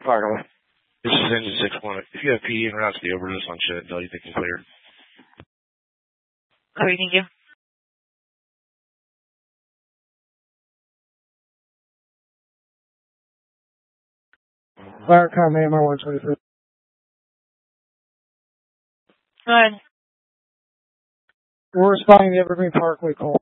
Parkway. This is Engine 6-1. If you have PD en route to the overdose on Shenandoah, you think you can clear. Copy, thank you. Firecom AMR 123. Go ahead. We're responding to Evergreen Parkway call.